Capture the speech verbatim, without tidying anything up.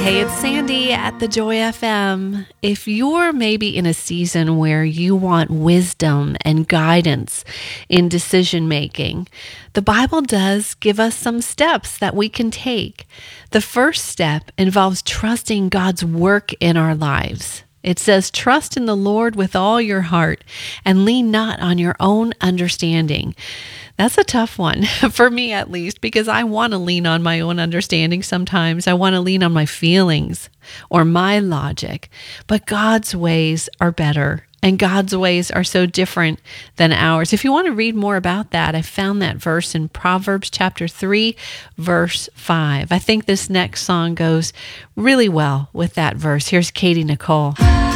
Hey, it's Sandy at the Joy F M. If you're maybe in a season where you want wisdom and guidance in decision making, the Bible does give us some steps that we can take. The first step involves trusting God's work in our lives. It says, trust in the Lord with all your heart and lean not on your own understanding. That's a tough one, for me at least, because I want to lean on my own understanding sometimes. I want to lean on my feelings or my logic. But God's ways are better, and God's ways are so different than ours. If you want to read more about that, I found that verse in Proverbs chapter three, verse five. I think this next song goes really well with that verse. Here's Katie Nicole.